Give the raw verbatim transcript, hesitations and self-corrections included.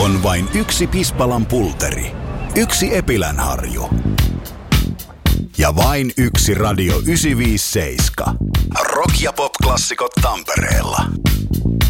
On vain yksi Pispalan pulteri, yksi Epilänharju ja vain yksi Radio yhdeksänsataaviisikymmentäseitsemän. Rock- ja pop-klassikot Tampereella.